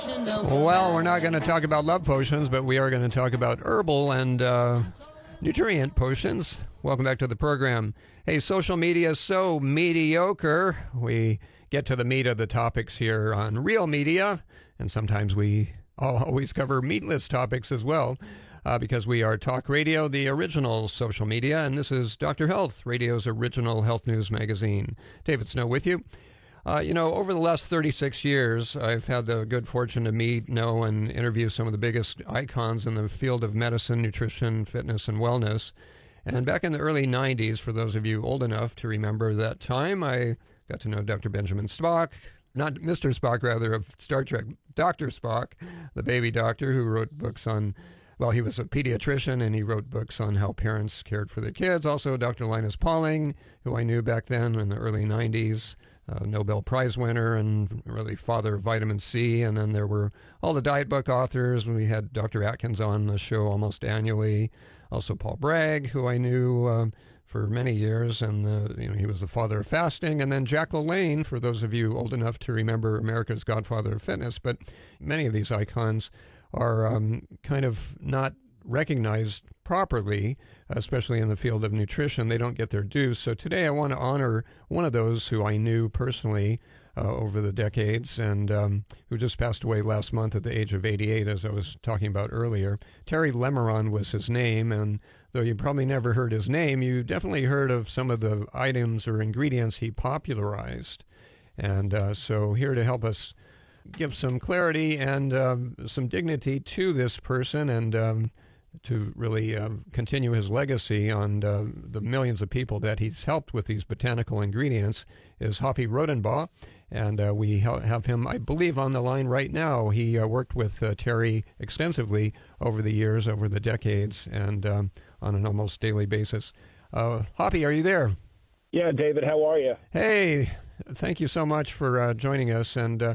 Well, we're not going to talk about love potions, but we are going to talk about herbal and nutrient potions. Welcome back to the program. Hey, social media is so mediocre. We get to the meat of the topics here on Real Media, and sometimes we always cover meatless topics as well, because we are Talk Radio, the original social media, and this is Dr. Health, radio's original health news magazine. David Snow with you. Over the last 36 years, I've had the good fortune to meet, know, and interview some of the biggest icons in the field of medicine, nutrition, fitness, and wellness. And back in the early 90s, for those of you old enough to remember that time, I got to know Dr. Benjamin Spock, not Mr. Spock, rather, of Star Trek, Dr. Spock, the baby doctor who wrote books on, well, he was a pediatrician, and he wrote books on how parents cared for their kids. Also, Dr. Linus Pauling, who I knew back then in the early 90s. Nobel Prize winner and really father of vitamin C. And then there were all the diet book authors. We had Dr. Atkins on the show almost annually. Also Paul Bragg, who I knew for many years, and he was the father of fasting. And then Jack LaLanne, for those of you old enough to remember America's Godfather of Fitness. But many of these icons are kind of not recognized properly, especially in the field of nutrition. They don't get their due. So today I want to honor one of those who I knew personally over the decades and who just passed away last month at the age of 88, as I was talking about earlier. Terry Lemeron was his name, and though you probably never heard his name, you definitely heard of some of the items or ingredients he popularized. And so here to help us give some clarity and some dignity to this person and to really continue his legacy on the millions of people that he's helped with these botanical ingredients is Hoppy Rodenbaugh. And we have him, I believe, on the line right now. He worked with Terry extensively over the years, over the decades, and on an almost daily basis. Hoppy, are you there? Yeah, David, how are you? Hey, thank you so much for joining us. And,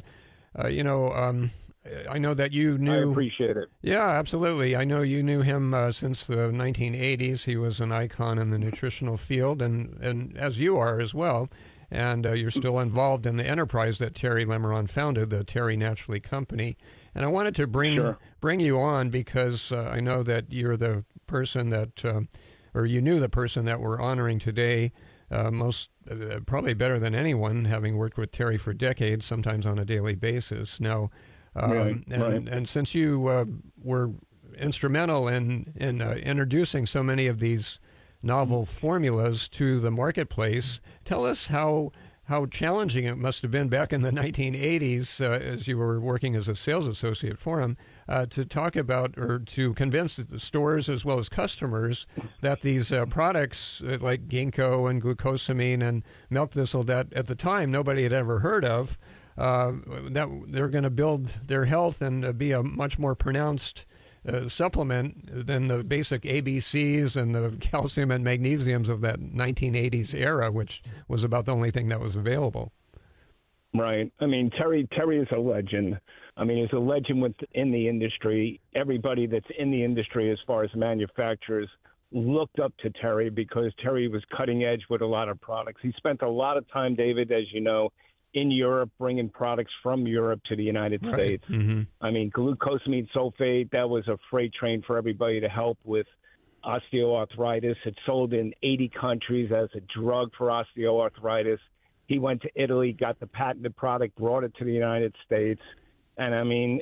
I know that you knew... I appreciate it. Yeah, absolutely. I know you knew him since the 1980s. He was an icon in the nutritional field, and as you are as well. And you're still involved in the enterprise that Terry Lemeron founded, the Terry Naturally Company. And I wanted to bring you on because I know that you're the person that, or you knew the person that we're honoring today, probably better than anyone, having worked with Terry for decades, sometimes on a daily basis. Now, and since you were instrumental in introducing so many of these novel formulas to the marketplace, tell us how challenging it must have been back in the 1980s as you were working as a sales associate for him to talk about or to convince the stores as well as customers that these products like ginkgo and glucosamine and milk thistle that at the time nobody had ever heard of, that they're going to build their health and be a much more pronounced supplement than the basic ABCs and the calcium and magnesiums of that 1980s era, which was about the only thing that was available. Right. I mean, Terry is a legend. I mean, he's a legend within the industry. Everybody that's in the industry as far as manufacturers looked up to Terry because Terry was cutting edge with a lot of products. He spent a lot of time, David, as you know, in Europe, bringing products from Europe to the United States. Mm-hmm. I mean, glucosamine sulfate, that was a freight train for everybody to help with osteoarthritis. It's sold in 80 countries as a drug for osteoarthritis. He went to Italy, got the patented product, brought it to the United States. And, I mean,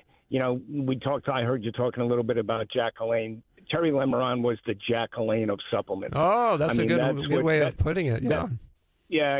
I heard you talking a little bit about Jack LaLanne. Terry Lemeron was the Jack LaLanne of supplements. Oh, that's a good way of putting it, yeah. Yeah,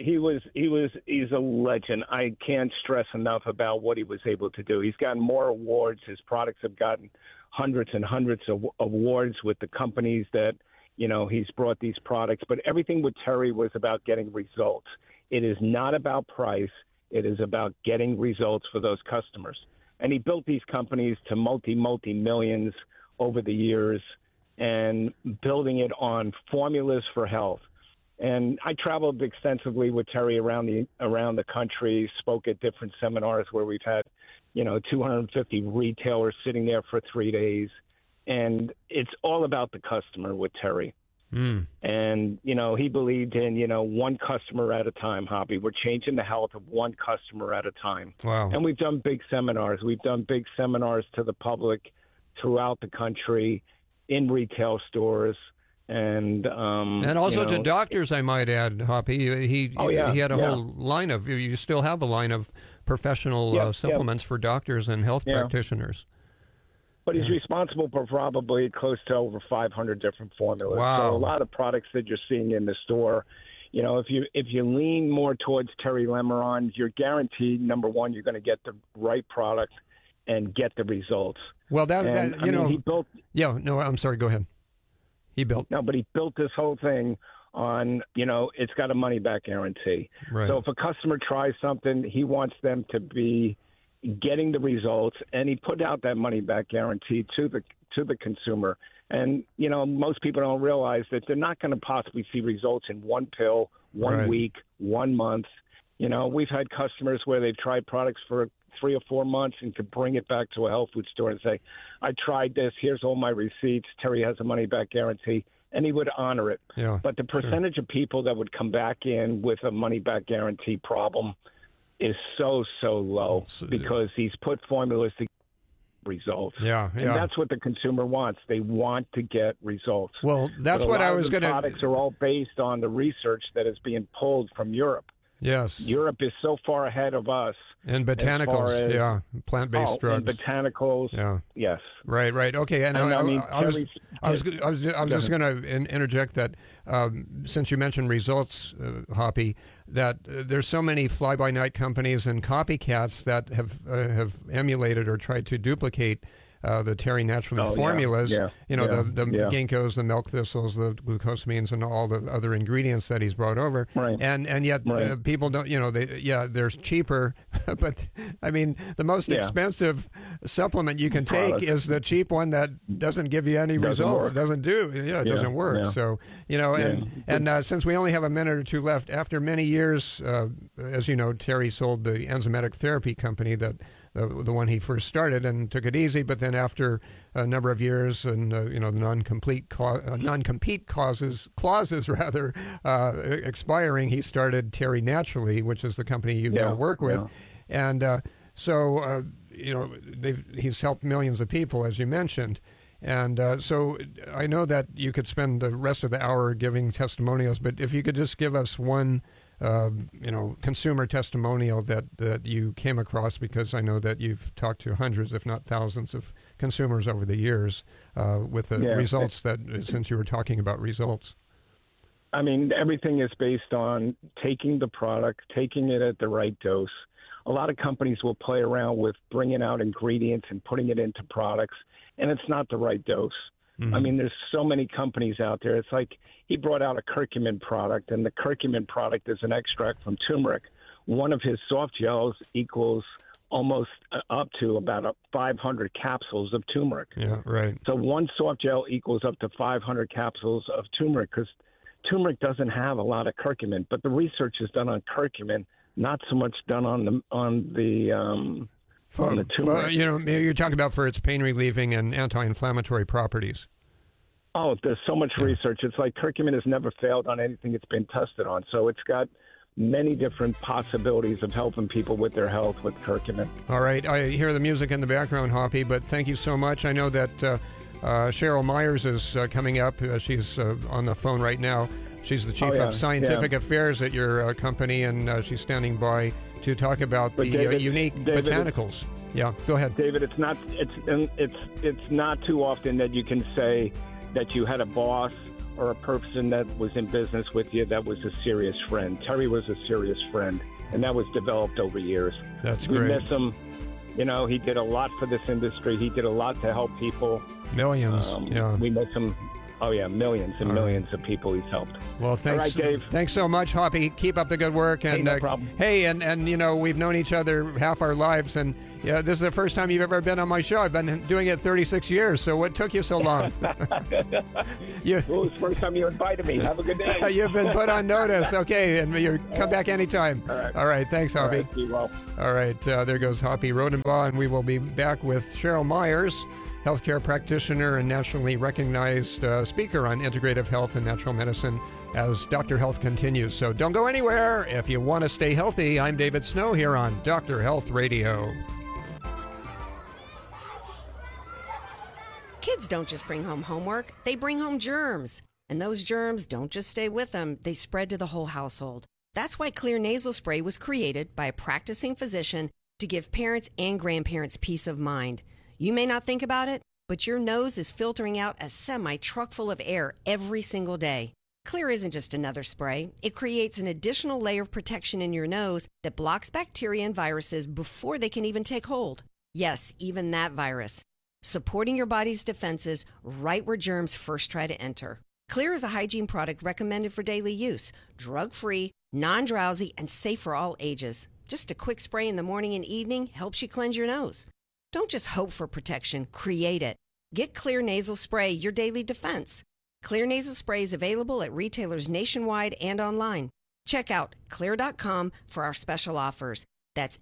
he's a legend. I can't stress enough about what he was able to do. He's gotten more awards. His products have gotten hundreds and hundreds of awards with the companies that, he's brought these products. But everything with Terry was about getting results. It is not about price. It is about getting results for those customers. And he built these companies to multi-millions over the years and building it on formulas for health. And I traveled extensively with Terry around the country, spoke at different seminars where we've had, 250 retailers sitting there for 3 days. And it's all about the customer with Terry. And, he believed in, one customer at a time, Hoppy. We're changing the health of one customer at a time. Wow. And we've done big seminars. We've done big seminars to the public throughout the country, in retail stores. And also to doctors, I might add, Hoppy. He had a whole line of, you still have a line of professional supplements for doctors and health practitioners. But he's responsible for probably close to over 500 different formulas. Wow. So a lot of products that you're seeing in the store, if you lean more towards Terry Lemeron, you're guaranteed, number one, you're going to get the right product and get the results. Well, he built. Yeah, no, I'm sorry. Go ahead. He built this whole thing on, it's got a money-back guarantee. Right. So if a customer tries something, he wants them to be getting the results, and he put out that money-back guarantee to the consumer. And, most people don't realize that they're not going to possibly see results in one pill, one week, 1 month. We've had customers where they've tried products for 3 or 4 months and could bring it back to a health food store and say, I tried this, here's all my receipts, Terry has a money-back guarantee, and he would honor it. Yeah, but the percentage of people that would come back in with a money-back guarantee problem is so low because he's put formulas to get results. Yeah. And that's what the consumer wants. They want to get results. Well, that's what I was going to... Products are all based on the research that is being pulled from Europe. Yes. Europe is so far ahead of us. And botanicals, plant-based drugs. And botanicals, yes. Right. Okay, and I was just going to interject that since you mentioned results, Hoppy, that there's so many fly-by-night companies and copycats that have emulated or tried to duplicate the Terry Naturally formulas, the ginkgos, the milk thistles, the glucosamines, and all the other ingredients that he's brought over. Right. And yet people don't, they're cheaper, but I mean, the most expensive supplement you can take is the cheap one that doesn't give you any results. Doesn't work. Yeah. So, and since we only have a minute or two left, after many years, as you know, Terry sold the enzymatic therapy company that the one he first started and took it easy, but then after a number of years and the non-compete clauses expiring, he started Terry Naturally, which is the company you now work with, and he's helped millions of people, as you mentioned. And so I know that you could spend the rest of the hour giving testimonials, but if you could just give us one consumer testimonial that you came across, because I know that you've talked to hundreds, if not thousands, of consumers over the years with the results since you were talking about results. I mean, everything is based on taking the product, taking it at the right dose. A lot of companies will play around with bringing out ingredients and putting it into products, and it's not the right dose. Mm-hmm. I mean, there's so many companies out there. It's like he brought out a curcumin product, and the curcumin product is an extract from turmeric. One of his soft gels equals almost up to about 500 capsules of turmeric. Yeah, right. So one soft gel equals up to 500 capsules of turmeric because turmeric doesn't have a lot of curcumin, but the research is done on curcumin, not so much done on the turmeric. You're talking about for its pain relieving and anti-inflammatory properties. Oh, there's so much research. It's like curcumin has never failed on anything it's been tested on. So it's got many different possibilities of helping people with their health with curcumin. All right. I hear the music in the background, Hoppy, but thank you so much. I know that Cheryl Myers is coming up. She's on the phone right now. She's the Chief of Scientific Affairs at your company, and she's standing by to talk about the unique botanicals. Yeah, go ahead, David. It's not too often that you can say that you had a boss or a person that was in business with you that was a serious friend. Terry was a serious friend, and that was developed over years. That's great. We miss him. He did a lot for this industry. He did a lot to help people. Millions. We miss him. Oh, yeah, millions and millions of people he's helped. Well, thanks. All right, Dave. Thanks so much, Hoppy. Keep up the good work. And, no problem. Hey, and we've known each other half our lives, and this is the first time you've ever been on my show. I've been doing it 36 years, so what took you so long? Well, it's the first time you invited me. Have a good day. You've been put on notice. Okay, and come back anytime. All right, thanks, Hoppy. All right, be well. All right, there goes Hoppy Rodenbaugh, and we will be back with Cheryl Myers healthcare practitioner and nationally recognized speaker on integrative health and natural medicine as Dr. Health continues. So don't go anywhere. If you want to stay healthy, I'm David Snow here on Dr. Health Radio. Kids don't just bring home homework, they bring home germs. And those germs don't just stay with them, they spread to the whole household. That's why Xlear nasal spray was created by a practicing physician to give parents and grandparents peace of mind. You may not think about it, but your nose is filtering out a semi-truck full of air every single day. Xlear isn't just another spray. It creates an additional layer of protection in your nose that blocks bacteria and viruses before they can even take hold. Yes, even that virus. Supporting your body's defenses right where germs first try to enter. Xlear is a hygiene product recommended for daily use, drug-free, non-drowsy, and safe for all ages. Just a quick spray in the morning and evening helps you cleanse your nose. Don't just hope for protection, create it. Get Xlear nasal spray, your daily defense. Xlear nasal spray is available at retailers nationwide and online. Check out xlear.com for our special offers. That's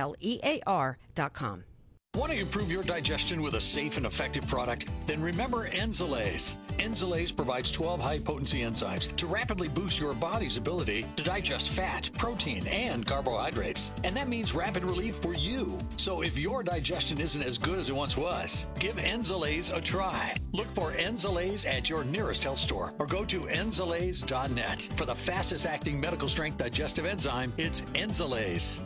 xlear.com. Want to improve your digestion with a safe and effective product? Then remember Enzalase. Enzalase provides 12 high-potency enzymes to rapidly boost your body's ability to digest fat, protein, and carbohydrates. And that means rapid relief for you. So if your digestion isn't as good as it once was, give Enzalase a try. Look for Enzalase at your nearest health store or go to enzalase.net. For the fastest-acting medical-strength digestive enzyme, it's Enzalase.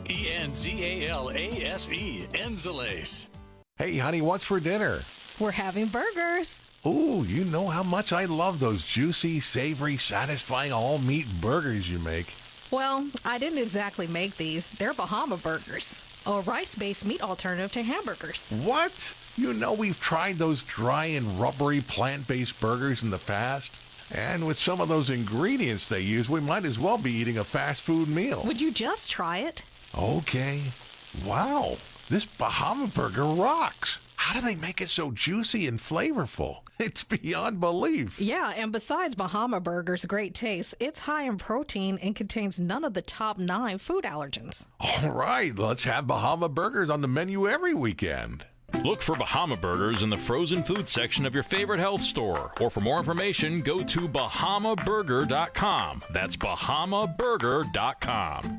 Enzalase. Enzalase. Hey, honey, what's for dinner? We're having burgers. Ooh, you know how much I love those juicy, savory, satisfying all-meat burgers you make. Well, I didn't exactly make these. They're Bahama Burgers, a rice-based meat alternative to hamburgers. What? You know we've tried those dry and rubbery plant-based burgers in the past. And with some of those ingredients they use, we might as well be eating a fast food meal. Would you just try it? Okay. Wow. This Bahama Burger rocks. How do they make it so juicy and flavorful? It's beyond belief. Yeah, and besides Bahama Burger's great taste, it's high in protein and contains none of the top 9 food allergens. All right, let's have Bahama Burgers on the menu every weekend. Look for Bahama Burgers in the frozen food section of your favorite health store. Or for more information, go to bahamaburger.com. That's bahamaburger.com.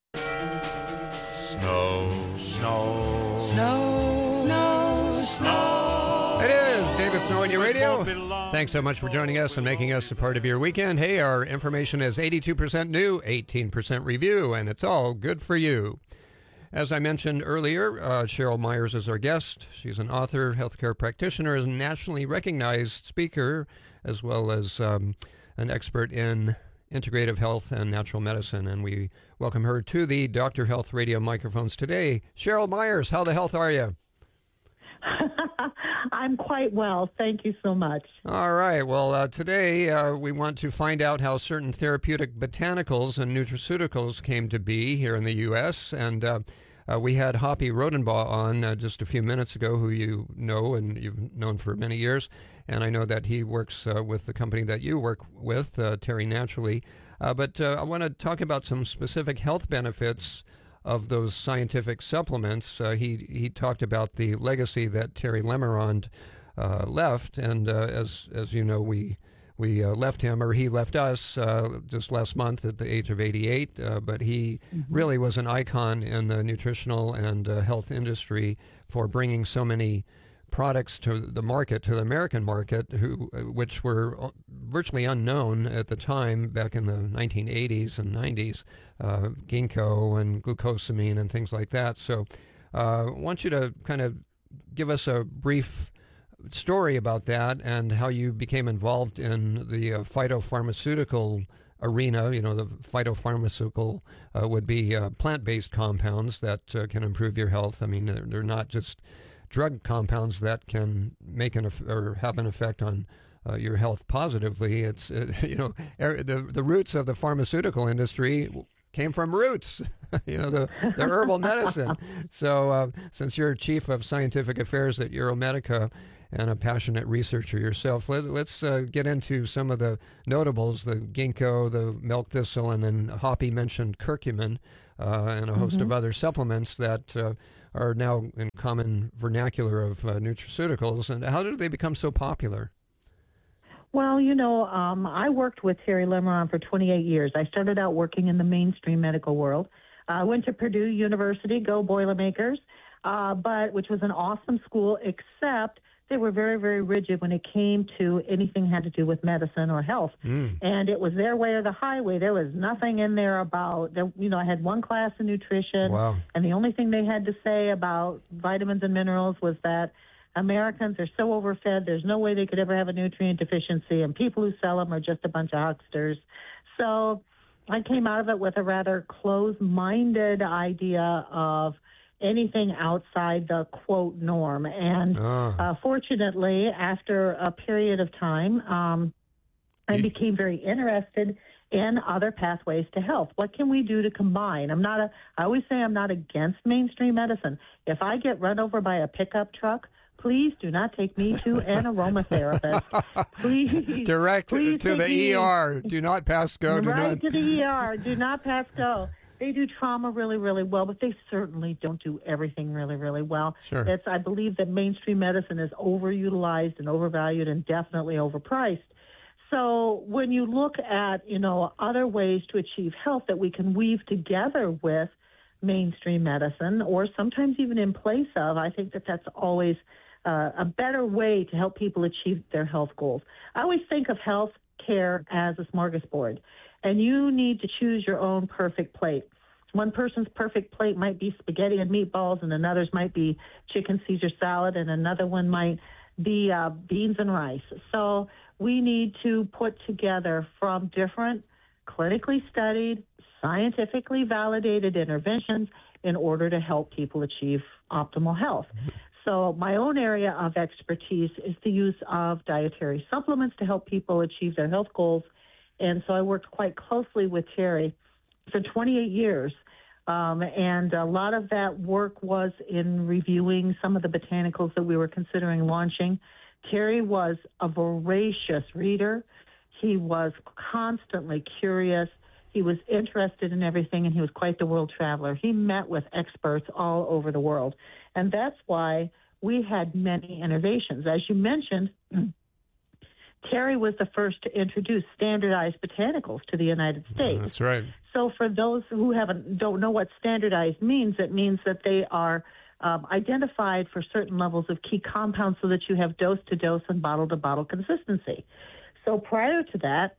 Snow. It is David Snow on your radio. Thanks so much for joining us and making us a part of your weekend. Hey, our information is 82% new, 18% review, and it's all good for you. As I mentioned earlier, Cheryl Myers is our guest. She's an author, healthcare practitioner, and nationally recognized speaker, as well as an expert in integrative health and natural medicine. And we welcome her to the Dr. Health Radio microphones today. Cheryl Myers, how the health are you? I'm quite well. Thank you so much. All right. Well, today we want to find out how certain therapeutic botanicals and nutraceuticals came to be here in the U.S. And we had Hoppy Rodenbaugh on just a few minutes ago, who you know and you've known for many years. And I know that he works with the company that you work with, Terry Naturally. But I want to talk about some specific health benefits of those scientific supplements. He talked about the legacy that Terry Lemerond left, and as you know, we left him, or he left us just last month at the age of 88. But he really was an icon in the nutritional and health industry for bringing so many products to the market, to the American market, which were virtually unknown at the time back in the 1980s and 90s, ginkgo and glucosamine and things like that. So I want you to kind of give us a brief story about that and how you became involved in the phytopharmaceutical arena. You know, the phytopharmaceutical would be plant-based compounds that can improve your health. I mean, they're not just drug compounds that can make or have an effect on your health positively. It's the roots of the pharmaceutical industry came from roots, the herbal medicine. So since you're chief of scientific affairs at Euromedica and a passionate researcher yourself, let's get into some of the notables: the ginkgo, the milk thistle, and then Hoppy mentioned curcumin. and a host of other supplements that are now in common vernacular of nutraceuticals. And how did they become so popular? Well, I worked with Terry Lemeron for 28 years. I started out working in the mainstream medical world. I went to Purdue University, go Boilermakers, which was an awesome school, except they were very, very rigid when it came to anything had to do with medicine or health. And it was their way or the highway. There was nothing in there about, I had one class in nutrition, and the only thing they had to say about vitamins and minerals was that Americans are so overfed, there's no way they could ever have a nutrient deficiency, and people who sell them are just a bunch of hucksters. So I came out of it with a rather closed-minded idea of anything outside the, quote, norm. And fortunately, after a period of time, I became very interested in other pathways to health. What can we do to combine? I always say I'm not against mainstream medicine. If I get run over by a pickup truck, please do not take me to an aromatherapist. Please. Please to the ER. Do not pass go. To the ER. Do not pass go. They do trauma really, really well, but they certainly don't do everything really, really well. Sure. I believe that mainstream medicine is overutilized and overvalued and definitely overpriced. So when you look at, other ways to achieve health that we can weave together with mainstream medicine, or sometimes even in place of, I think that that's always a better way to help people achieve their health goals. I always think of health care as a smorgasbord, and you need to choose your own perfect plate. One person's perfect plate might be spaghetti and meatballs, and another's might be chicken Caesar salad, and another one might be beans and rice. So we need to put together from different clinically studied, scientifically validated interventions in order to help people achieve optimal health. So my own area of expertise is the use of dietary supplements to help people achieve their health goals. And so I worked quite closely with Terry for 28 years. And a lot of that work was in reviewing some of the botanicals that we were considering launching. Terry was a voracious reader. He was constantly curious. He was interested in everything, and he was quite the world traveler. He met with experts all over the world. And that's why we had many innovations. As you mentioned, Terry was the first to introduce standardized botanicals to the United States. That's right. So for those who don't know what standardized means, it means that they are identified for certain levels of key compounds so that you have dose-to-dose and bottle-to-bottle consistency. So prior to that,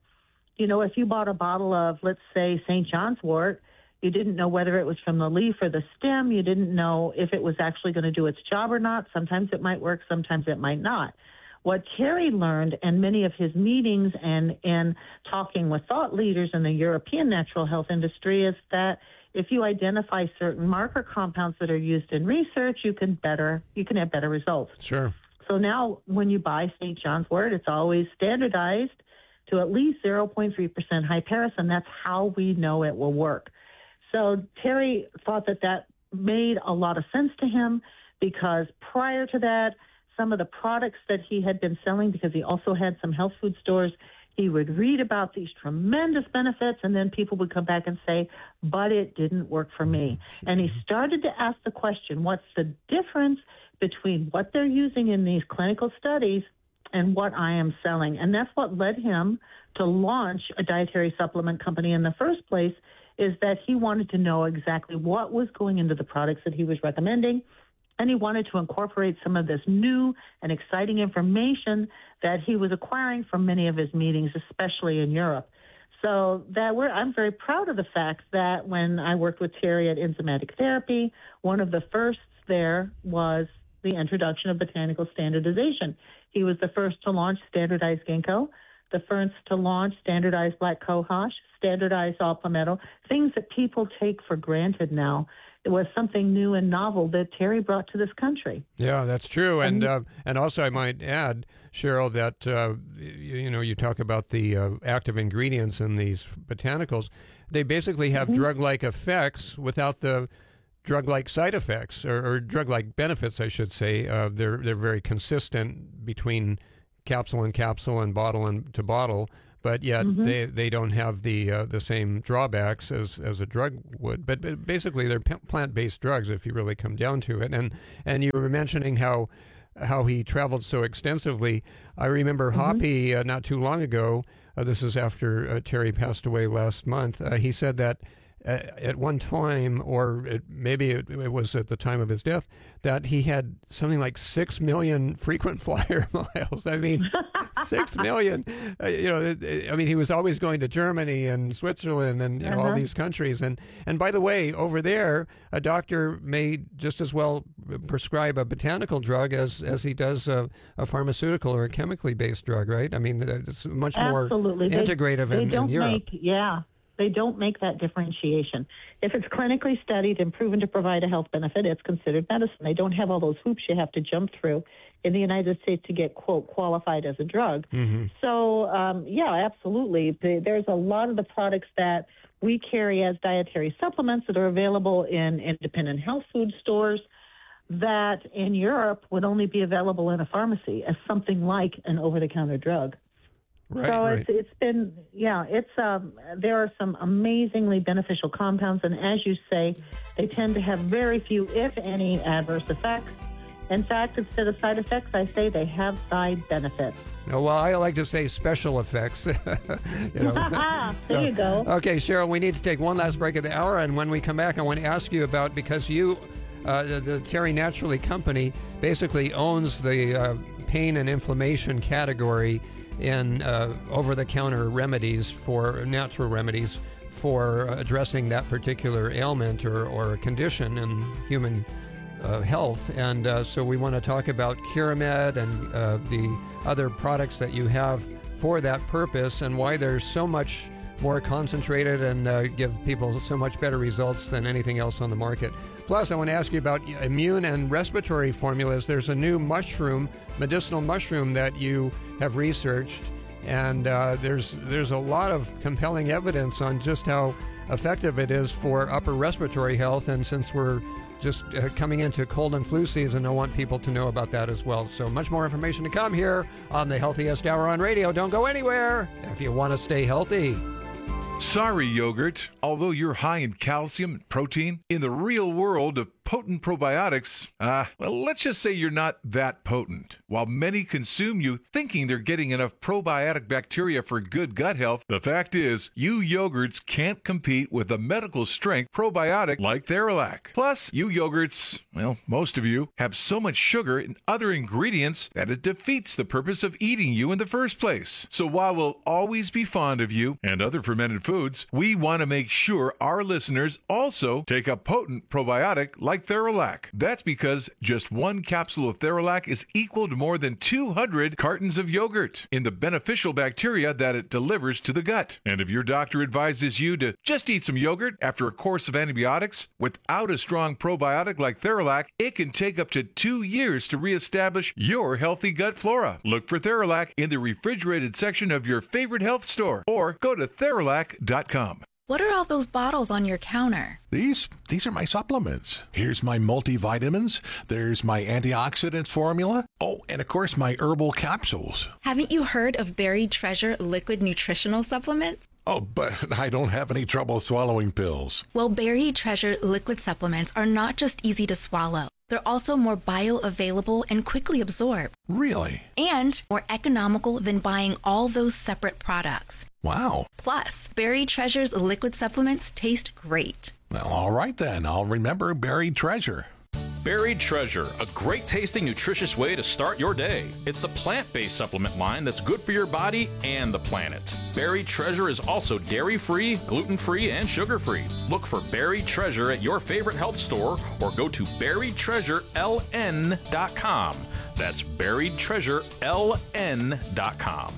if you bought a bottle of, let's say, St. John's wort, you didn't know whether it was from the leaf or the stem. You didn't know if it was actually going to do its job or not. Sometimes it might work, sometimes it might not. What Terry learned in many of his meetings and in talking with thought leaders in the European natural health industry is that if you identify certain marker compounds that are used in research, you can have better results. Sure. So now when you buy St. John's wort, it's always standardized to at least 0.3% high paris, and that's how we know it will work. So Terry thought that made a lot of sense to him because prior to that, some of the products that he had been selling, because he also had some health food stores, he would read about these tremendous benefits, and then people would come back and say, but it didn't work for me. And he started to ask the question, what's the difference between what they're using in these clinical studies and what I am selling? And that's what led him to launch a dietary supplement company in the first place, is that he wanted to know exactly what was going into the products that he was recommending. And he wanted to incorporate some of this new and exciting information that he was acquiring from many of his meetings, especially in Europe. So I'm very proud of the fact that when I worked with Terry at Enzymatic Therapy, one of the firsts there was the introduction of botanical standardization. He was the first to launch standardized ginkgo, the first to launch standardized black cohosh, standardized saw palmetto, things that people take for granted now. It was something new and novel that Terry brought to this country. Yeah, that's true. And also I might add, Cheryl, that, you talk about the active ingredients in these botanicals. They basically have drug-like effects without the drug-like side effects or drug-like benefits, I should say. They're very consistent between capsule and capsule and bottle and to bottle. but yet they don't have the same drawbacks as a drug would. But basically, they're plant-based drugs if you really come down to it. And you were mentioning how he traveled so extensively. I remember Hoppy not too long ago. This is after Terry passed away last month. He said that at one time, or maybe it was at the time of his death, that he had something like 6 million frequent flyer miles. I mean, 6 million. He was always going to Germany and Switzerland and all these countries. And by the way, over there, a doctor may just as well prescribe a botanical drug as he does a pharmaceutical or a chemically based drug, right? I mean, it's much more integrative in Europe. They don't make that differentiation. If it's clinically studied and proven to provide a health benefit, it's considered medicine. They don't have all those hoops you have to jump through in the United States to get, quote, qualified as a drug. So, absolutely. There's a lot of the products that we carry as dietary supplements that are available in independent health food stores that in Europe would only be available in a pharmacy as something like an over-the-counter drug. Right, it's been, there are some amazingly beneficial compounds, and as you say, they tend to have very few, if any, adverse effects. In fact, instead of side effects, I say they have side benefits. Well, I like to say special effects. There you go. Okay, Cheryl, we need to take one last break of the hour, and when we come back, I want to ask you about, because you, the Terry Naturally Company, basically owns the pain and inflammation category in over-the-counter remedies, for natural remedies for addressing that particular ailment or condition in human health. And so we want to talk about Curamed and the other products that you have for that purpose, and why they're so much more concentrated and give people so much better results than anything else on the market. Plus, I want to ask you about immune and respiratory formulas. There's a new medicinal mushroom that you have researched, and there's a lot of compelling evidence on just how effective it is for upper respiratory health. And since we're just coming into cold and flu season, I want people to know about that as well. So much more information to come here on the Healthiest Hour on Radio. Don't go anywhere if you want to stay healthy. Sorry, yogurt. Although you're high in calcium and protein, in the real world of potent probiotics, let's just say you're not that potent. While many consume you thinking they're getting enough probiotic bacteria for good gut health, the fact is you yogurts can't compete with a medical strength probiotic like Theralac. Plus, you yogurts, most of you, have so much sugar and other ingredients that it defeats the purpose of eating you in the first place. So while we'll always be fond of you and other fermented foods, we want to make sure our listeners also take a potent probiotic like Theralac. That's because just one capsule of Theralac is equal to more than 200 cartons of yogurt in the beneficial bacteria that it delivers to the gut. And if your doctor advises you to just eat some yogurt after a course of antibiotics without a strong probiotic like Theralac, it can take up to 2 years to reestablish your healthy gut flora. Look for Theralac in the refrigerated section of your favorite health store, or go to Theralac.com. What are all those bottles on your counter? These are my supplements. Here's my multivitamins. There's my antioxidants formula. Oh, and of course my herbal capsules. Haven't you heard of Buried Treasure liquid nutritional supplements? Oh, but I don't have any trouble swallowing pills. Well, Buried Treasure liquid supplements are not just easy to swallow. They're also more bioavailable and quickly absorbed. Really? And more economical than buying all those separate products. Wow. Plus, Buried Treasure's liquid supplements taste great. Well, all right then. I'll remember Buried Treasure. Buried Treasure, a great tasting, nutritious way to start your day. It's the plant-based supplement line that's good for your body and the planet. Buried Treasure is also dairy-free, gluten-free, and sugar-free. Look for Buried Treasure at your favorite health store or go to buriedtreasureln.com. That's buriedtreasureln.com.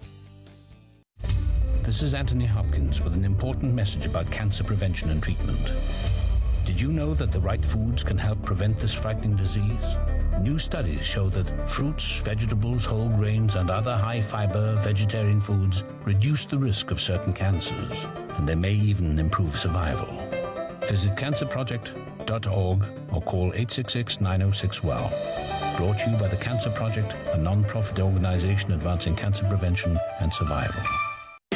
This is Anthony Hopkins with an important message about cancer prevention and treatment. Did you know that the right foods can help prevent this frightening disease? New studies show that fruits, vegetables, whole grains, and other high-fiber vegetarian foods reduce the risk of certain cancers, and they may even improve survival. Visit cancerproject.org or call 866-906-WELL. Brought to you by the Cancer Project, a non-profit organization advancing cancer prevention and survival.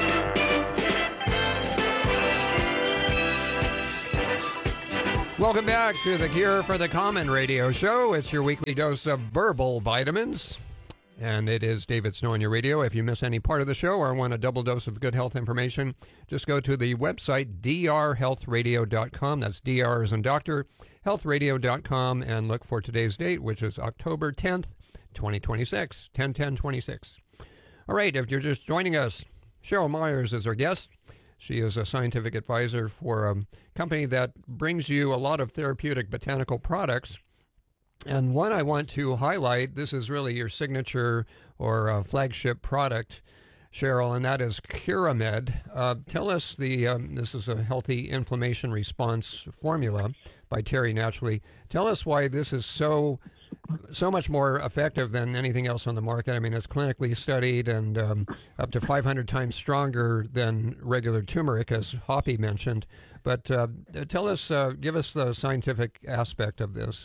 Welcome back to the Cure for the Common radio show. It's your weekly dose of verbal vitamins. And it is David Snow on your radio. If you miss any part of the show or want a double dose of good health information, just go to the website drhealthradio.com. That's DR as in doctor, healthradio.com, and look for today's date, which is October 10th, 2026, 10/10/26. All right, if you're just joining us, Cheryl Myers is our guest. She is a scientific advisor for a company that brings you a lot of therapeutic botanical products. And one I want to highlight, this is really your signature or flagship product, Cheryl, and that is Curamed. Tell us this is a healthy inflammation response formula by Terry Naturally. Tell us why this is so much more effective than anything else on the market. I mean, it's clinically studied and up to 500 times stronger than regular turmeric, as Hoppy mentioned. But tell us, give us the scientific aspect of this.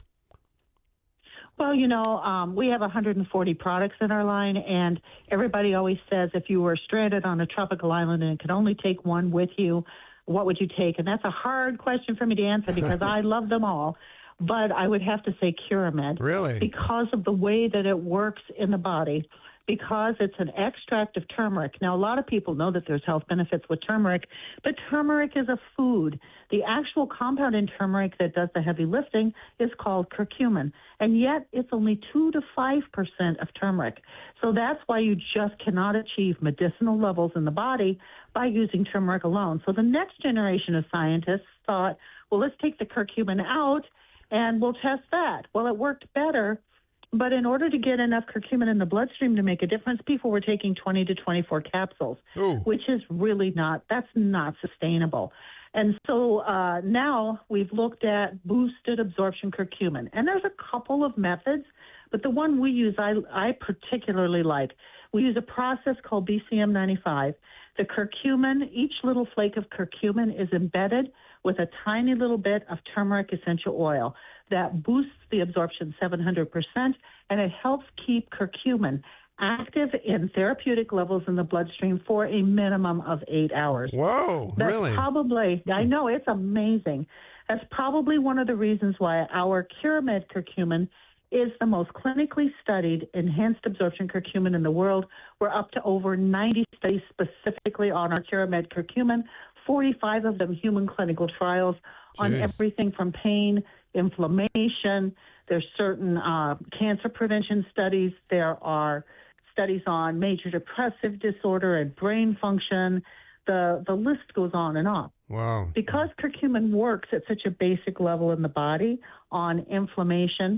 Well, we have 140 products in our line, and everybody always says if you were stranded on a tropical island and could only take one with you, what would you take? And that's a hard question for me to answer because I love them all. But I would have to say Curamed. Really? Because of the way that it works in the body, because it's an extract of turmeric. Now, a lot of people know that there's health benefits with turmeric, but turmeric is a food. The actual compound in turmeric that does the heavy lifting is called curcumin, and yet it's only 2 to 5% of turmeric. So that's why you just cannot achieve medicinal levels in the body by using turmeric alone. So the next generation of scientists thought, well, let's take the curcumin out and we'll test that. Well, it worked better. But in order to get enough curcumin in the bloodstream to make a difference, people were taking 20 to 24 capsules, which is really that's not sustainable. And so now we've looked at boosted absorption curcumin. And there's a couple of methods, but the one we use I particularly like. We use a process called BCM95. The curcumin, each little flake of curcumin is embedded with a tiny little bit of turmeric essential oil that boosts the absorption 700%, and it helps keep curcumin active in therapeutic levels in the bloodstream for a minimum of 8 hours. Whoa, That's really? Probably, I know, it's amazing. That's probably one of the reasons why our Curamed curcumin is the most clinically studied enhanced absorption curcumin in the world. We're up to over 90 studies specifically on our Curamed curcumin, 45 of them human clinical trials on everything from pain, inflammation. There's certain cancer prevention studies. There are studies on major depressive disorder and brain function. The list goes on and on. Wow. Because curcumin works at such a basic level in the body on inflammation,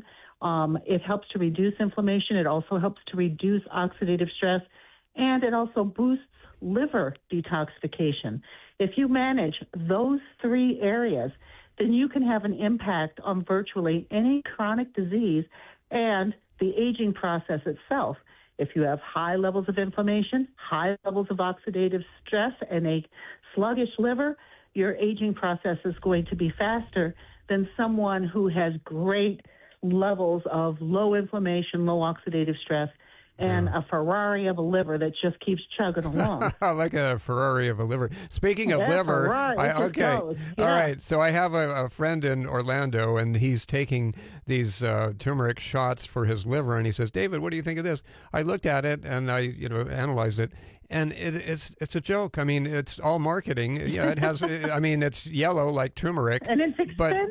it helps to reduce inflammation. It also helps to reduce oxidative stress, and it also boosts liver detoxification. If you manage those three areas, then you can have an impact on virtually any chronic disease and the aging process itself. If you have high levels of inflammation, high levels of oxidative stress, and a sluggish liver, your aging process is going to be faster than someone who has great levels of low inflammation, low oxidative stress, and a Ferrari of a liver that just keeps chugging along. Like a Ferrari of a liver. Speaking of Yeah, liver, Ferrari, all right. So I have a friend in Orlando, and he's taking these turmeric shots for his liver, and he says, "David, what do you think of this?" I looked at it and I, analyzed it. And it's a joke. I mean, it's all marketing. Yeah, it has. I mean, it's yellow like turmeric, and it's expensive.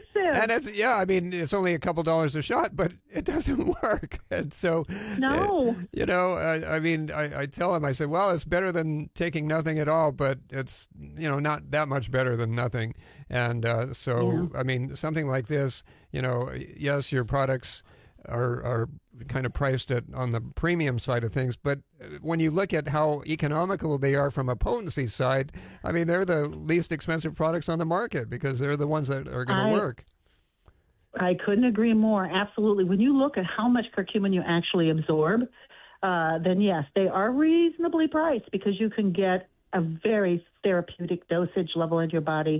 I mean, it's only a couple dollars a shot, but it doesn't work. And so, no, I mean, I tell him, I said, well, it's better than taking nothing at all, but it's not that much better than nothing. And I mean, something like this, yes, your products are kind of priced on the premium side of things, but when you look at how economical they are from a potency side, I mean, they're the least expensive products on the market because they're the ones that are going to work. I couldn't agree more. Absolutely. When you look at how much curcumin you actually absorb, then yes, they are reasonably priced because you can get a very therapeutic dosage level in your body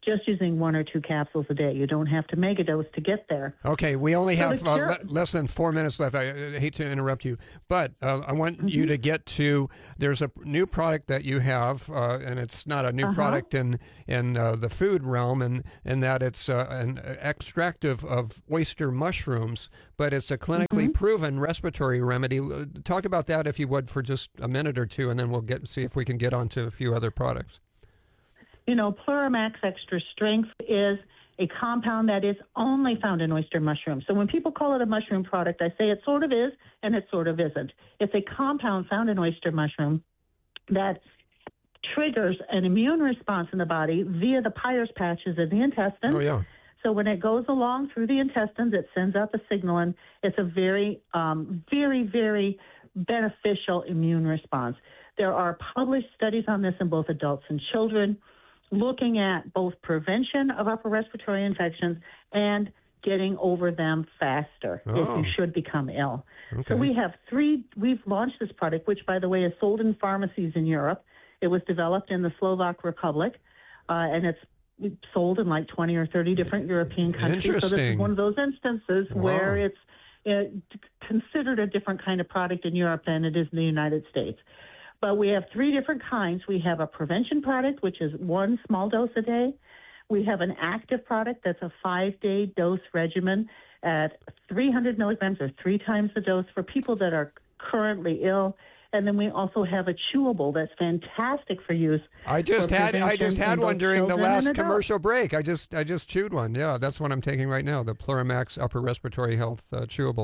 just using 1 or 2 capsules a day. You don't have to megadose to get there. Okay, we only have less than 4 minutes left. I hate to interrupt you, but I want you to get to, there's a new product that you have, and it's not a new product in the food realm, and that it's an extract of oyster mushrooms, but it's a clinically proven respiratory remedy. Talk about that, if you would, for just a minute or two, and then we'll see if we can get on to a few other products. You know, Pluramax Extra Strength is a compound that is only found in oyster mushrooms. So when people call it a mushroom product, I say it sort of is and it sort of isn't. It's a compound found in oyster mushroom that triggers an immune response in the body via the Peyer's patches in the intestines. Oh, yeah. So when it goes along through the intestines, it sends out the signal, and it's a very, very, very beneficial immune response. There are published studies on this in both adults and children, looking at both prevention of upper respiratory infections and getting over them faster if you should become ill. Okay. So we've launched this product, which, by the way, is sold in pharmacies in Europe. It was developed in the Slovak Republic, and it's sold in like 20 or 30 different European countries. So this is one of those instances where it's considered a different kind of product in Europe than it is in the United States. But we have 3 different kinds. We have a prevention product, which is 1 small dose a day. We have an active product that's a 5-day dose regimen at 300 milligrams, or 3 times the dose for people that are currently ill. And then we also have a chewable that's fantastic for use. I just had one during the last commercial break. I just chewed one. Yeah, that's what I'm taking right now, the Pluramax Upper Respiratory Health chewable.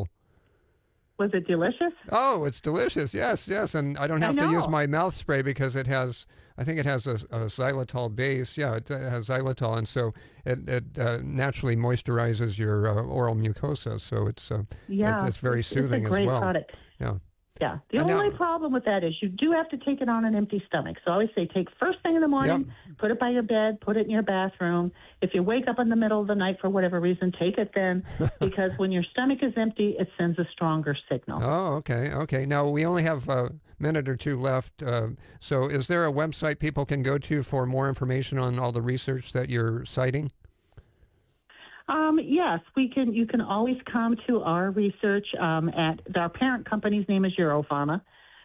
Was it delicious? Oh, it's delicious. Yes. And I don't have to use my mouth spray because it has, I think it has a xylitol base. Yeah, it has xylitol, and so it naturally moisturizes your oral mucosa. So it's very soothing as well. It's a great product. Yeah. The only problem with that is you do have to take it on an empty stomach. So I always say take first thing in the morning, put it by your bed, put it in your bathroom. If you wake up in the middle of the night for whatever reason, take it then, because when your stomach is empty, it sends a stronger signal. Oh, okay. Now, we only have a minute or two left. So is there a website people can go to for more information on all the research that you're citing? Yes, you can always come to our research at our parent company's name is Europharma.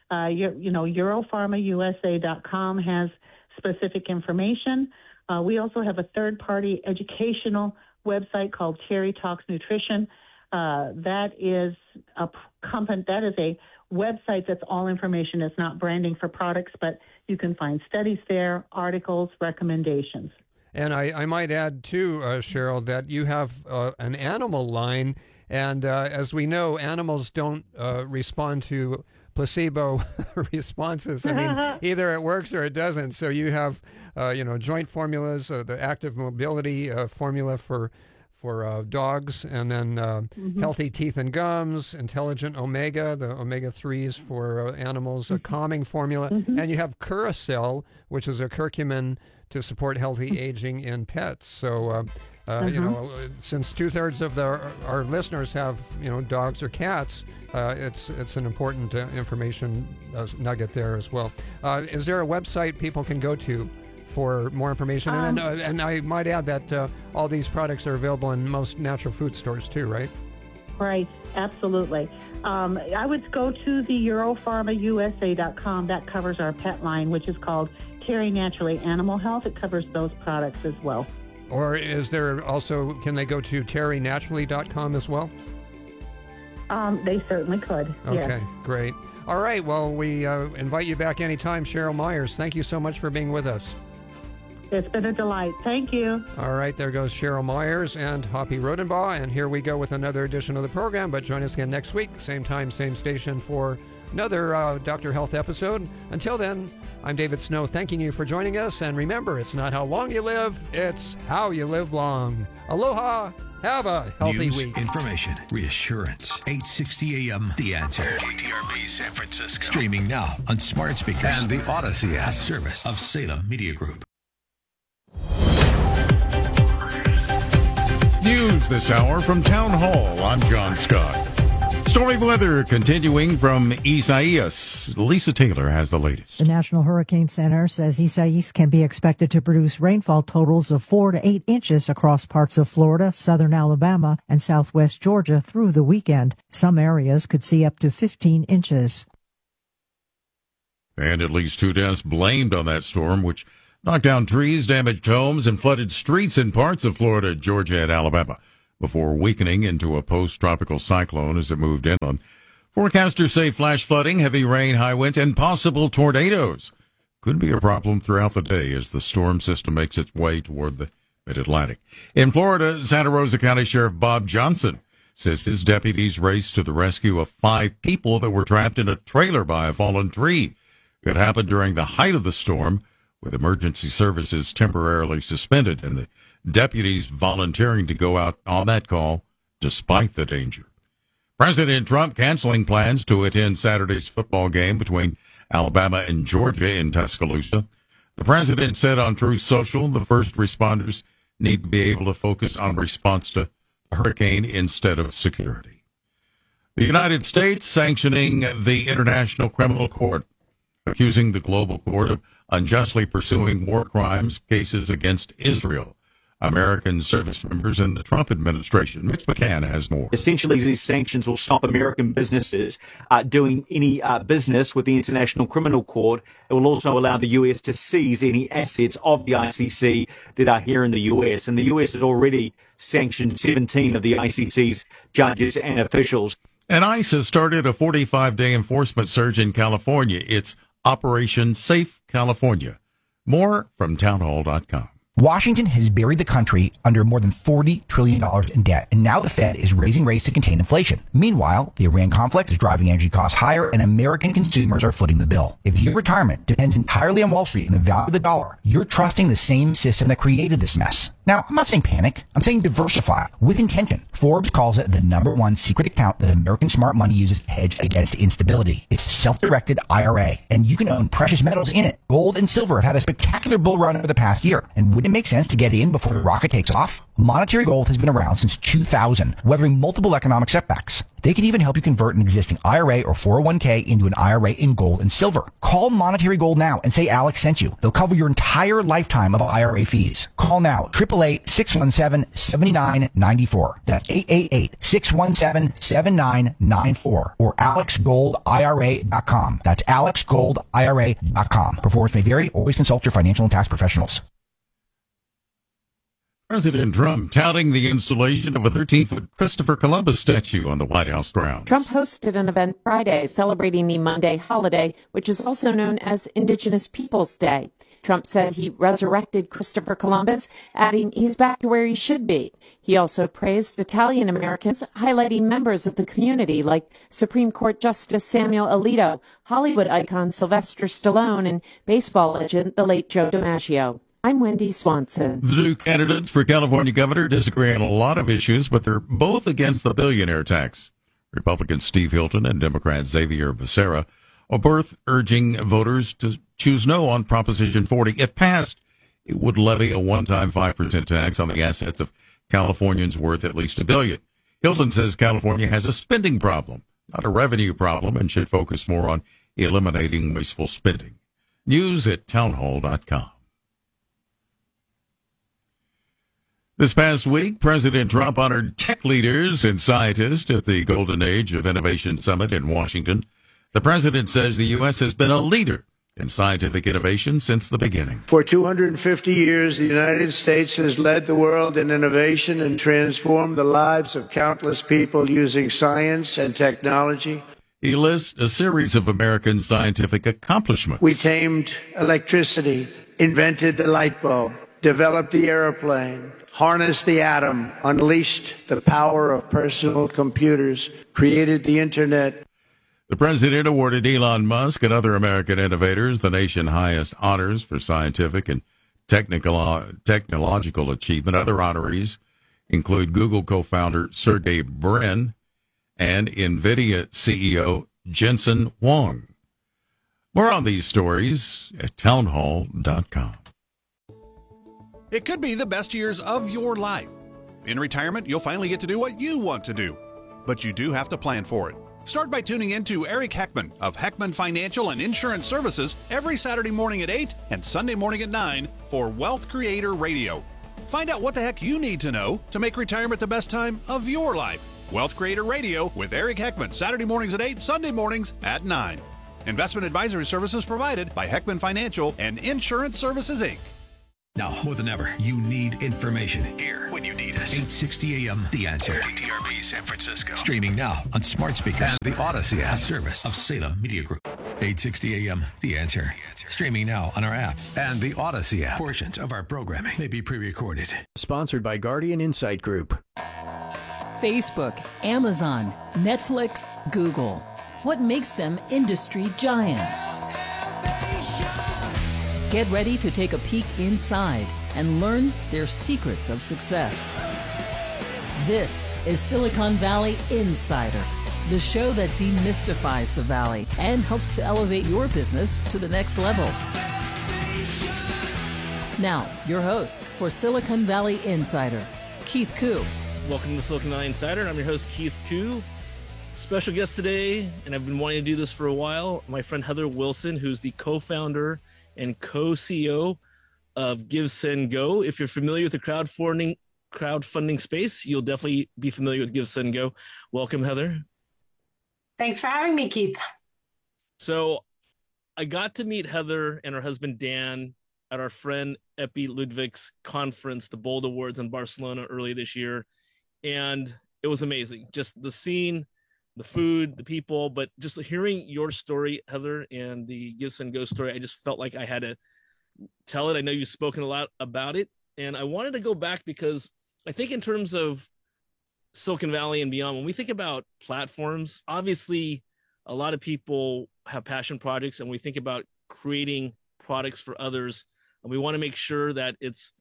EuropharmaUSA.com has specific information. We also have a third-party educational website called Terry Talks Nutrition. That is a website that's all information. It's not branding for products, but you can find studies there, articles, recommendations. And I might add, too, Cheryl, that you have an animal line, and as we know, animals don't respond to placebo responses. I mean, either it works or it doesn't. So you have, joint formulas, the active mobility formula for dogs, and then healthy teeth and gums, intelligent omega, the omega-3s for animals, a calming formula, and you have Curacell, which is a curcumin to support healthy aging in pets. So, since 2/3 of our listeners have, dogs or cats, it's an important information nugget there as well. Is there a website people can go to for more information? And I might add that all these products are available in most natural food stores too, right? Right, absolutely. I would go to the EuropharmaUSA.com. That covers our pet line, which is called Terry Naturally Animal Health. It covers those products as well. Or is there also, can they go to terrynaturally.com as well? They certainly could. Okay, yes. Great. All right, well, we invite you back anytime, Cheryl Myers. Thank you so much for being with us. It's been a delight. Thank you. All right, there goes Cheryl Myers and Hoppy Rodenbaugh, and here we go with another edition of the program. But join us again next week, same time, same station, for another Dr. Health episode. Until then, I'm David Snow, thanking you for joining us. And remember, it's not how long you live, it's how you live long. Aloha. Have a healthy week. Information, reassurance. 860 AM, The Answer. KTRB San Francisco. Streaming now on smart speakers and the Odyssey app. Service of Salem Media Group. News this hour from Town Hall. I'm John Scott. Stormy weather continuing from Isaias. Lisa Taylor has the latest. The National Hurricane Center says Isaias can be expected to produce rainfall totals of 4 to 8 inches across parts of Florida, southern Alabama, and southwest Georgia through the weekend. Some areas could see up to 15 inches. And at least 2 deaths blamed on that storm, which knocked down trees, damaged homes, and flooded streets in parts of Florida, Georgia, and Alabama, before weakening into a post-tropical cyclone as it moved inland. Forecasters say flash flooding, heavy rain, high winds, and possible tornadoes could be a problem throughout the day as the storm system makes its way toward the mid-Atlantic. In Florida, Santa Rosa County Sheriff Bob Johnson says his deputies raced to the rescue of 5 people that were trapped in a trailer by a fallen tree. It happened during the height of the storm, with emergency services temporarily suspended and the deputies volunteering to go out on that call despite the danger. President Trump canceling plans to attend Saturday's football game between Alabama and Georgia in Tuscaloosa. The president said on Truth Social the first responders need to be able to focus on response to a hurricane instead of security. The United States sanctioning the International Criminal Court, accusing the global court of unjustly pursuing war crimes cases against Israel, American service members, and the Trump administration. Mitch McCann has more. Essentially, these sanctions will stop American businesses doing any business with the International Criminal Court. It will also allow the U.S. to seize any assets of the ICC that are here in the U.S. And the U.S. has already sanctioned 17 of the ICC's judges and officials. And ICE has started a 45-day enforcement surge in California. It's Operation Safe California. More from townhall.com. Washington has buried the country under more than $40 trillion in debt, and now the Fed is raising rates to contain inflation. Meanwhile, the Iran conflict is driving energy costs higher, and American consumers are footing the bill. If your retirement depends entirely on Wall Street and the value of the dollar, you're trusting the same system that created this mess. Now, I'm not saying panic. I'm saying diversify with intention. Forbes calls it the #1 secret account that American smart money uses to hedge against instability. It's a self-directed IRA, and you can own precious metals in it. Gold and silver have had a spectacular bull run over the past year, and wouldn't it make sense to get in before the rocket takes off? Monetary Gold has been around since 2000, weathering multiple economic setbacks. They can even help you convert an existing IRA or 401k into an IRA in gold and silver. Call Monetary Gold now and say Alex sent you. They'll cover your entire lifetime of IRA fees. Call now, 888-617-7994. That's 888-617-7994 or alexgoldira.com. That's alexgoldira.com. Performance may vary. Always consult your financial and tax professionals. President Trump touting the installation of a 13-foot Christopher Columbus statue on the White House grounds. Trump hosted an event Friday celebrating the Monday holiday, which is also known as Indigenous Peoples Day. Trump said he resurrected Christopher Columbus, adding he's back to where he should be. He also praised Italian Americans, highlighting members of the community like Supreme Court Justice Samuel Alito, Hollywood icon Sylvester Stallone, and baseball legend the late Joe DiMaggio. I'm Wendy Swanson. The two candidates for California governor disagree on a lot of issues, but they're both against the billionaire tax. Republican Steve Hilton and Democrat Xavier Becerra are both urging voters to choose no on Proposition 40. If passed, it would levy a one-time 5% tax on the assets of Californians worth at least $1 billion. Hilton says California has a spending problem, not a revenue problem, and should focus more on eliminating wasteful spending. News at townhall.com. This past week, President Trump honored tech leaders and scientists at the Golden Age of Innovation Summit in Washington. The president says the U.S. has been a leader in scientific innovation since the beginning. For 250 years, the United States has led the world in innovation and transformed the lives of countless people using science and technology. He lists a series of American scientific accomplishments. We tamed electricity, invented the light bulb, developed the airplane, harnessed the atom, unleashed the power of personal computers, created the internet. The president awarded Elon Musk and other American innovators the nation's highest honors for scientific and technological achievement. Other honorees include Google co-founder Sergey Brin and NVIDIA CEO Jensen Huang. More on these stories at townhall.com. It could be the best years of your life. In retirement, you'll finally get to do what you want to do. but you do have to plan for it. Start by tuning in to Eric Heckman of Heckman Financial and Insurance Services every Saturday morning at 8 and Sunday morning at 9 for Wealth Creator Radio. Find out what the heck you need to know to make retirement the best time of your life. Wealth Creator Radio with Eric Heckman, Saturday mornings at 8, Sunday mornings at 9. Investment advisory services provided by Heckman Financial and Insurance Services, Inc. Now, more than ever, you need information. Here, when you need us. 860 AM, The Answer. KTRB San Francisco. Streaming now on smart speakers and the Odyssey app service of Salem Media Group. 860 AM, The Answer. Streaming now on our app and the Odyssey app. Portions of our programming may be pre-recorded. Sponsored by Guardian Insight Group. Facebook, Amazon, Netflix, Google. What makes them industry giants? Get ready to take a peek inside and learn their secrets of success. This is Silicon Valley Insider, the show that demystifies the Valley and helps to elevate your business to the next level. Now, your host for Silicon Valley Insider, Keith Koo. Welcome to Silicon Valley Insider. I'm your host, Keith Koo. Special guest today, and I've been wanting to do this for a while, my friend Heather Wilson, who's the co-founder and co-CEO of GiveSendGo. If you're familiar with the crowdfunding space, you'll definitely be familiar with GiveSendGo. Welcome, Heather. Thanks for having me, Keith. So I got to meet Heather and her husband, Dan, at our friend Epi Ludwig's conference, the Bold Awards in Barcelona early this year. And it was amazing. Just the scene, the food, the people, but just hearing your story, Heather, and the GiveSendGo story, I just felt like I had to tell it. I know you've spoken a lot about it, and I wanted to go back because I think in terms of Silicon Valley and beyond, when we think about platforms, obviously a lot of people have passion projects, and we think about creating products for others, and we want to make sure that it's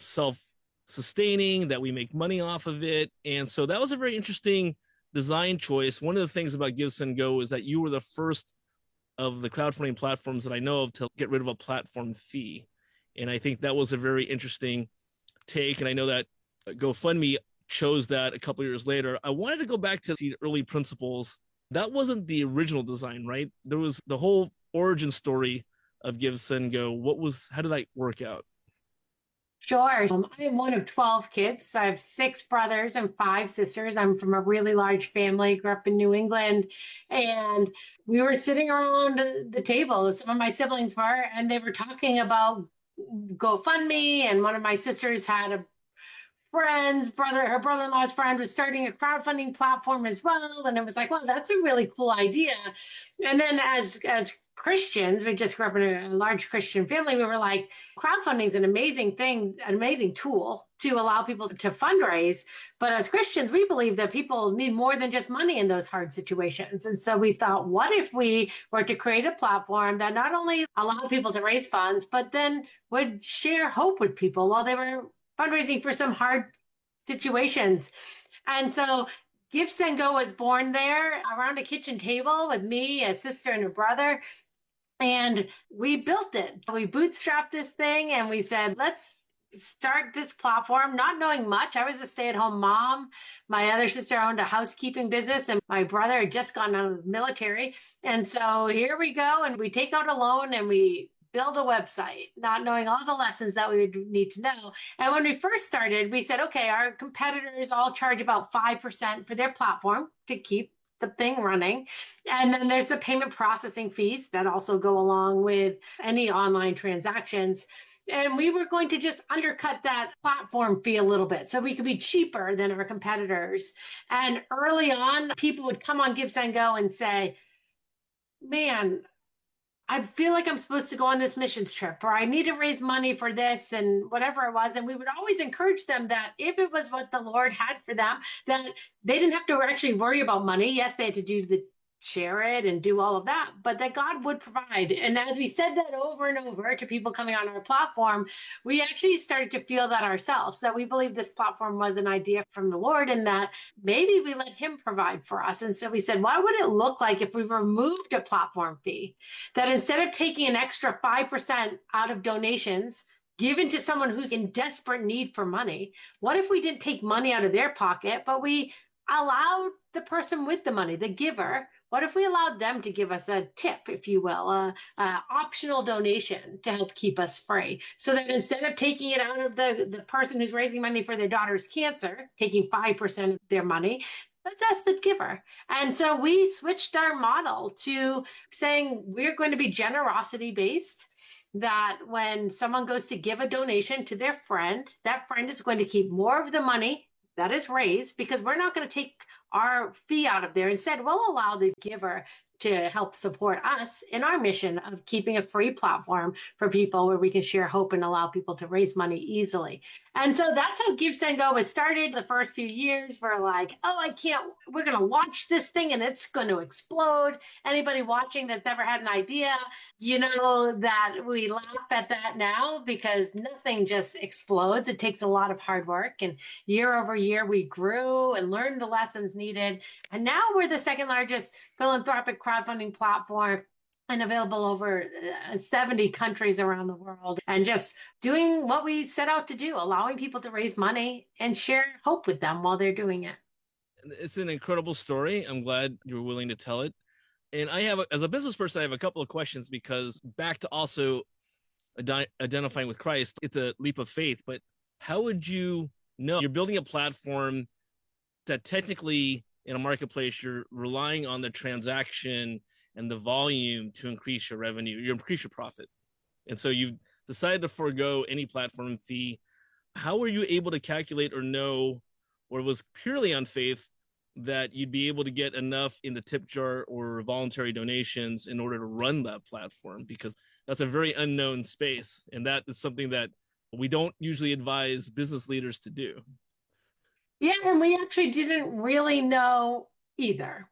self-sustaining, that we make money off of it. And so that was a very interesting design choice. One of the things about GiveSendGo is that you were the first of the crowdfunding platforms that I know of to get rid of a platform fee. And I think that was a very interesting take. And I know that GoFundMe chose that a couple of years later. I wanted to go back to the early principles. That wasn't the original design, right? There was the whole origin story of GiveSendGo. How did that work out? Sure. I am one of 12 kids. I have 6 brothers and 5 sisters. I'm from a really large family, grew up in New England. And we were sitting around the table, some of my siblings were, and they were talking about GoFundMe. And one of my sisters had her brother-in-law's friend was starting a crowdfunding platform as well. And it was like, well, that's a really cool idea. And then as Christians, we just grew up in a large Christian family. We were like, crowdfunding is an amazing thing, an amazing tool to allow people to fundraise. But as Christians, we believe that people need more than just money in those hard situations. And so we thought, what if we were to create a platform that not only allowed people to raise funds, but then would share hope with people while they were fundraising for some hard situations. And so GiveSendGo was born there around a kitchen table with me, a sister, and a brother. And we built it. We bootstrapped this thing and we said, let's start this platform, not knowing much. I was a stay-at-home mom. My other sister owned a housekeeping business and my brother had just gone out of the military. And so here we go. And we take out a loan and we build a website, not knowing all the lessons that we would need to know. And when we first started, we said, okay, our competitors all charge about 5% for their platform to keep the thing running. And then there's the payment processing fees that also go along with any online transactions. And we were going to just undercut that platform fee a little bit so we could be cheaper than our competitors. And early on, people would come on GiveSendGo and say, man, I feel like I'm supposed to go on this missions trip, or I need to raise money for this and whatever it was. And we would always encourage them that if it was what the Lord had for them, that they didn't have to actually worry about money. Yes, they had to share it and do all of that, but that God would provide. And as we said that over and over to people coming on our platform, we actually started to feel that ourselves, that we believe this platform was an idea from the Lord and that maybe we let him provide for us. And so we said, what would it look like if we removed a platform fee? That instead of taking an extra 5% out of donations given to someone who's in desperate need for money, what if we didn't take money out of their pocket, but we allowed the person with the money, the giver, what if we allowed them to give us a tip, if you will, a optional donation to help keep us free? So that instead of taking it out of the person who's raising money for their daughter's cancer, taking 5% of their money, let's ask the giver. And so we switched our model to saying we're going to be generosity based, that when someone goes to give a donation to their friend, that friend is going to keep more of the money that is raised, because we're not going to take our fee out of there. Instead, we'll allow the giver to help support us in our mission of keeping a free platform for people where we can share hope and allow people to raise money easily. And so that's how Give, Send, Go was started. The first few years we're like, we're going to launch this thing and it's going to explode. Anybody watching that's ever had an idea, you know that we laugh at that now, because nothing just explodes. It takes a lot of hard work. And year over year, we grew and learned the lessons needed. And now we're the second largest philanthropic crowdfunding platform and available over 70 countries around the world, and just doing what we set out to do, allowing people to raise money and share hope with them while they're doing it. It's an incredible story. I'm glad you were willing to tell it. And as a business person, I have a couple of questions, because back to also identifying with Christ, it's a leap of faith. But how would you know you're building a platform that technically in a marketplace, you're relying on the transaction and the volume to increase your revenue, you increase your profit. And so you've decided to forego any platform fee. How were you able to calculate or know, or it was purely on faith, that you'd be able to get enough in the tip jar or voluntary donations in order to run that platform? Because that's a very unknown space. And that is something that we don't usually advise business leaders to do. Yeah, and we actually didn't really know either.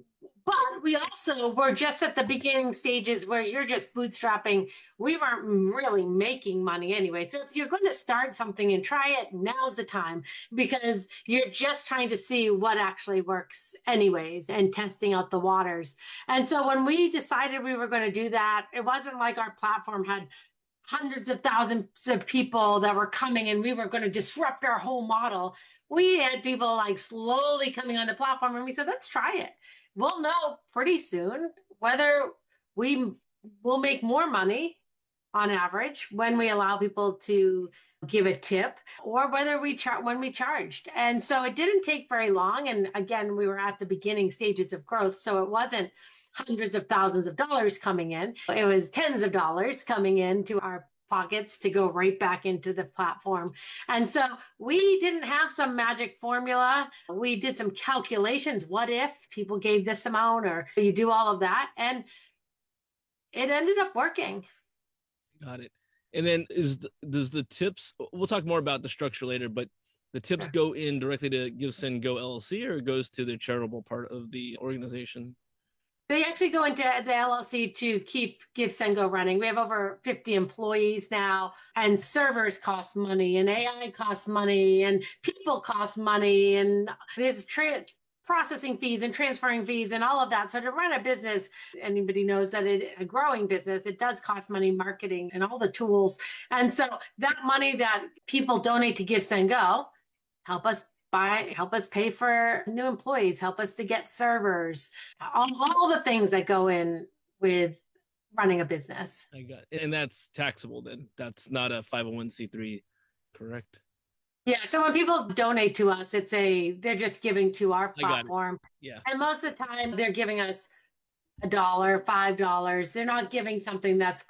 But we also were just at the beginning stages where you're just bootstrapping. We weren't really making money anyway. So if you're going to start something and try it, now's the time, because you're just trying to see what actually works anyways and testing out the waters. And so when we decided we were going to do that, it wasn't like our platform had hundreds of thousands of people that were coming and we were going to disrupt our whole model. We had people like slowly coming on the platform, and we said, let's try it. We'll know pretty soon whether we will make more money on average when we allow people to give a tip, or whether when we charged. And so it didn't take very long. And again, we were at the beginning stages of growth. So it wasn't hundreds of thousands of dollars coming in. It was tens of dollars coming into our pockets to go right back into the platform. And so we didn't have some magic formula. We did some calculations. What if people gave this amount, or you do all of that? And it ended up working. Got it. And then does the tips, we'll talk more about the structure later, but the tips go in directly to Give, Send, Go LLC, or it goes to the charitable part of the organization? They actually go into the LLC to keep Give, Send, Go running. We have over 50 employees now, and servers cost money, and AI costs money, and people cost money, and there's processing fees and transferring fees and all of that. So to run a business, anybody knows that a growing business, it does cost money, marketing and all the tools. And so that money that people donate to Give, Send, Go help us pay for new employees, help us to get servers, all the things that go in with running a business. I got it. And that's taxable then. That's not a 501c3, correct? Yeah. So when people donate to us, they're just giving to our platform. Yeah. And most of the time they're giving us $1, $5. They're not giving something that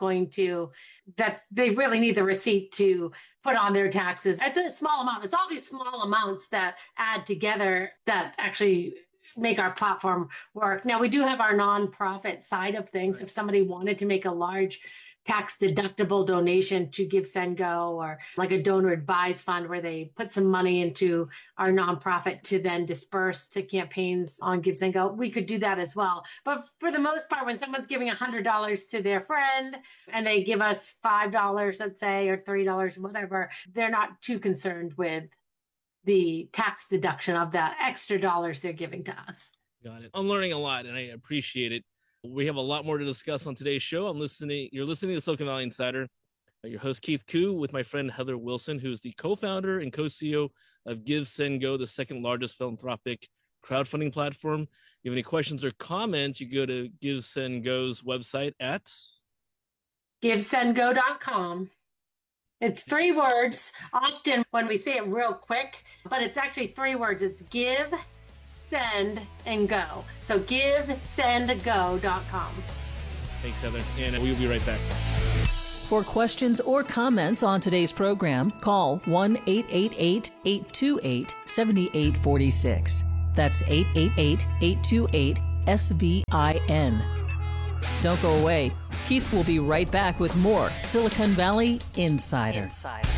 they really need the receipt to put on their taxes. It's a small amount. It's all these small amounts that add together that actually make our platform work. Now, we do have our nonprofit side of things. If somebody wanted to make a large tax deductible donation to Give, Send, Go, or like a donor advised fund where they put some money into our nonprofit to then disperse to campaigns on Give, Send, Go, we could do that as well. But for the most part, when someone's giving $100 to their friend and they give us $5, let's say, or $3, whatever, they're not too concerned with the tax deduction of that extra dollars they're giving to us. Got it. I'm learning a lot and I appreciate it. We have a lot more to discuss on today's show. You're listening to Silicon Valley Insider. Your host, Keith Koo, with my friend Heather Wilson, who's the co-founder and co-CEO of Give, Send, Go, the second largest philanthropic crowdfunding platform. If you have any questions or comments, you go to GiveSendGo's website at GiveSendGo.com. It's 3 words, often when we say it real quick, but it's actually 3 words. It's give, send, and go. So GiveSendGo.com. Thanks, Heather. And we'll be right back. For questions or comments on today's program, call 1-888-828-7846. That's 888-828-SVIN. Don't go away. Keith will be right back with more Silicon Valley Insider.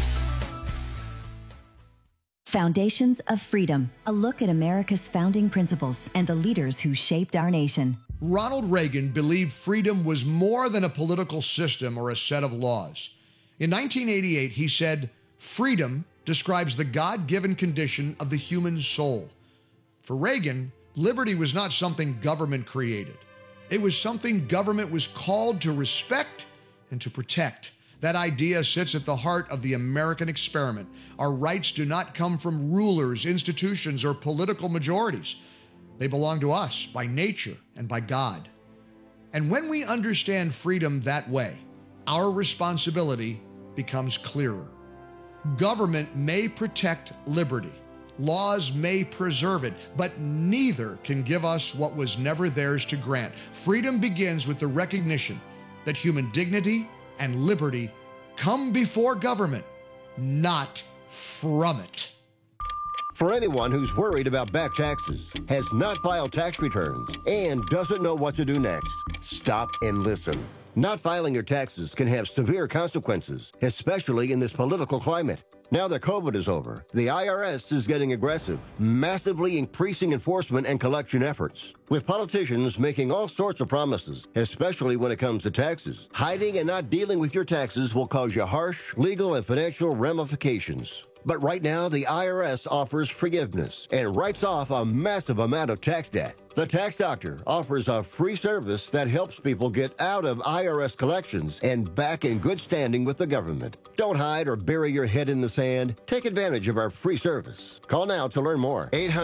Foundations of Freedom, a look at America's founding principles and the leaders who shaped our nation. Ronald Reagan believed freedom was more than a political system or a set of laws. In 1988, he said, "Freedom describes the God-given condition of the human soul." For Reagan, liberty was not something government created. It was something government was called to respect and to protect. That idea sits at the heart of the American experiment. Our rights do not come from rulers, institutions, or political majorities. They belong to us by nature and by God. And when we understand freedom that way, our responsibility becomes clearer. Government may protect liberty. Laws may preserve it, but neither can give us what was never theirs to grant. Freedom begins with the recognition that human dignity and liberty come before government, not from it. For anyone who's worried about back taxes, has not filed tax returns, and doesn't know what to do next, stop and listen. Not filing your taxes can have severe consequences, especially in this political climate. Now that COVID is over, the IRS is getting aggressive, massively increasing enforcement and collection efforts. With politicians making all sorts of promises, especially when it comes to taxes, hiding and not dealing with your taxes will cause you harsh legal and financial ramifications. But right now, the IRS offers forgiveness and writes off a massive amount of tax debt. The Tax Doctor offers a free service that helps people get out of IRS collections and back in good standing with the government. Don't hide or bury your head in the sand. Take advantage of our free service. Call now to learn more.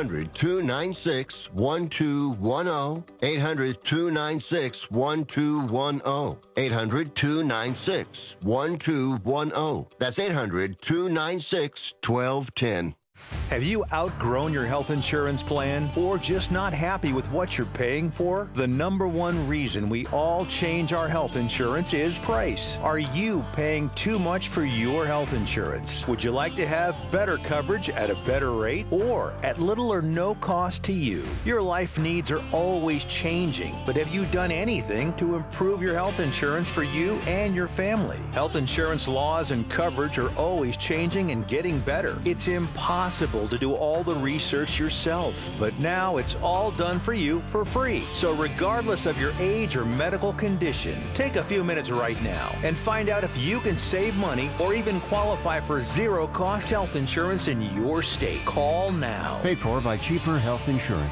800-296-1210. 800-296-1210. 800-296-1210. That's 800-296-1210. Have you outgrown your health insurance plan or just not happy with what you're paying for? The number one reason we all change our health insurance is price. Are you paying too much for your health insurance? Would you like to have better coverage at a better rate or at little or no cost to you? Your life needs are always changing, but have you done anything to improve your health insurance for you and your family? Health insurance laws and coverage are always changing and getting better. It's impossible to do all the research yourself, but now it's all done for you for free. So regardless of your age or medical condition, take a few minutes right now and find out if you can save money or even qualify for zero-cost health insurance in your state. Call now. Paid for by Cheaper Health Insurance.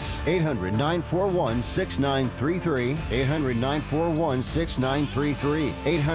800-941-6933. 800-941-6933.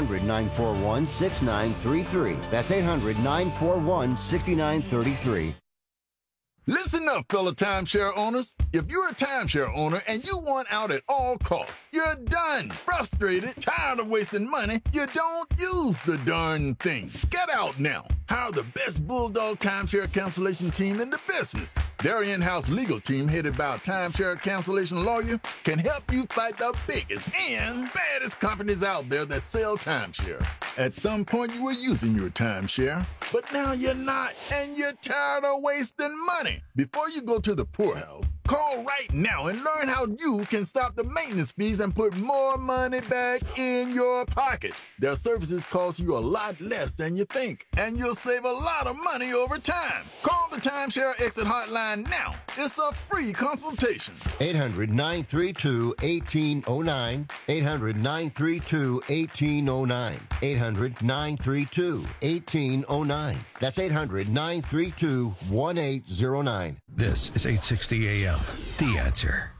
800-941-6933. That's 800-941-6933. Listen up, fellow timeshare owners. If you're a timeshare owner and you want out at all costs, you're done, frustrated, tired of wasting money, you don't use the darn thing. Get out now. Hire the best Bulldog timeshare cancellation team in the business. Their in-house legal team, headed by a timeshare cancellation lawyer, can help you fight the biggest and baddest companies out there that sell timeshare. At some point, you were using your timeshare, but now you're not, and you're tired of wasting money. Before you go to the poorhouse, call right now and learn how you can stop the maintenance fees and put more money back in your pocket. Their services cost you a lot less than you think, and you'll save a lot of money over time. Call the Timeshare Exit Hotline now. It's a free consultation. 800-932-1809. 800-932-1809. 800-932-1809. That's 800-932-1809. This is 860 AM. The Answer.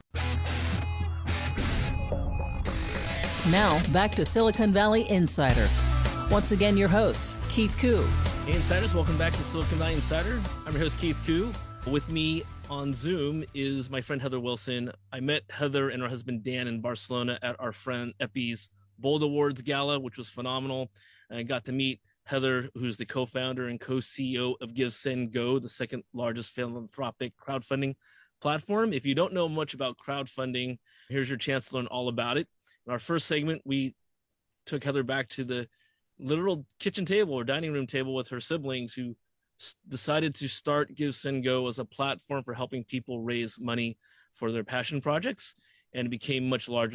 Now, back to Silicon Valley Insider. Once again, your hosts, Keith Koo. Hey, Insiders, welcome back to Silicon Valley Insider. I'm your host, Keith Koo. With me on Zoom is my friend Heather Wilson. I met Heather and her husband Dan in Barcelona at our friend Epi's Bold Awards Gala, which was phenomenal. I got to meet Heather, who's the co-founder and co-CEO of GiveSendGo, the second largest philanthropic crowdfunding platform. If you don't know much about crowdfunding, here's your chance to learn all about it. In our first segment, we took Heather back to the literal kitchen table or dining room table with her siblings, who decided to start GiveSendGo as a platform for helping people raise money for their passion projects, and it became much larger